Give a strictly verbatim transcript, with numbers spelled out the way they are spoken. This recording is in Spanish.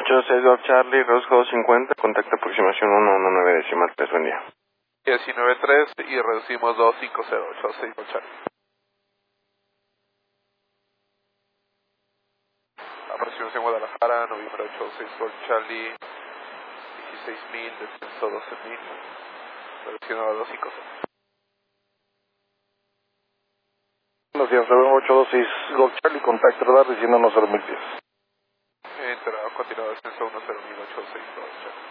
ocho seis Golf Charlie, Roscoe cincuenta, contacto aproximación uno uno nueve decimal tres, buen día. diecinueve tres y reducimos dos cinco cero ocho seis Golf Charlie. Aproximación Guadalajara, noviembre ocho seis Golf Charlie, dieciséis mil, descenso doce mil, reducción a dos cinco cero. Buenos días, ocho dos seis Golf Charlie, contacto radar diciendo uno cero mil diez. Entrada, continuado descenso uno cero mil ocho seis Golf Charlie.